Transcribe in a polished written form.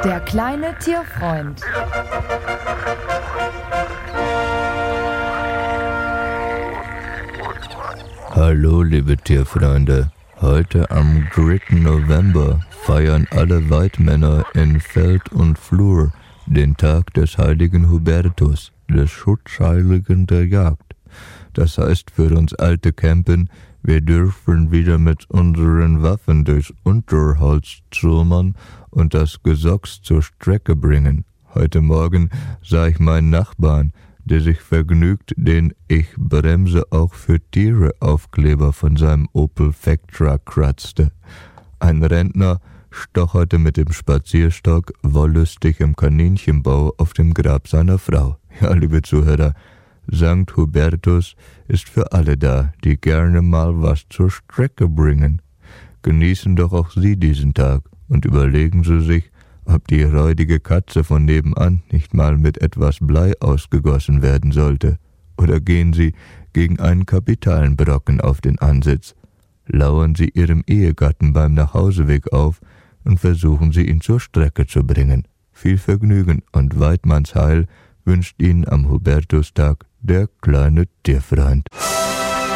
Der kleine Tierfreund. Hallo liebe Tierfreunde, heute am 3. November feiern alle Weidmänner in Feld und Flur den Tag des heiligen Hubertus, des Schutzheiligen der Jagd. Das heißt für uns alte Campen, wir dürfen wieder mit unseren Waffen durchs Unterholz zurmern und das Gesocks zur Strecke bringen. Heute Morgen sah ich meinen Nachbarn, der sich vergnügt den Ich bremse auch für Tiere Aufkleber von seinem Opel Vectra kratzte. Ein Rentner stocherte mit dem Spazierstock wollüstig im Kaninchenbau auf dem Grab seiner Frau. Ja, liebe Zuhörer, Sankt Hubertus ist für alle da, die gerne mal was zur Strecke bringen. Genießen doch auch Sie diesen Tag und überlegen Sie sich, ob die räudige Katze von nebenan nicht mal mit etwas Blei ausgegossen werden sollte. Oder gehen Sie gegen einen kapitalen Brocken auf den Ansitz. Lauern Sie Ihrem Ehegatten beim Nachhauseweg auf und versuchen Sie ihn zur Strecke zu bringen. Viel Vergnügen und Weidmannsheil wünscht Ihnen am Hubertustag der kleine Tierfreund.